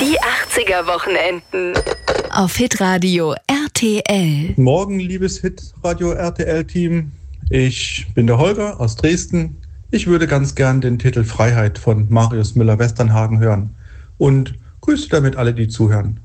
Die 80er Wochenenden. Auf Hitradio RTL. Morgen, liebes Hitradio RTL-Team. Ich bin der Holger aus Dresden. Ich würde ganz gern den Titel Freiheit von Marius Müller-Westernhagen hören. Und grüße damit alle, die zuhören.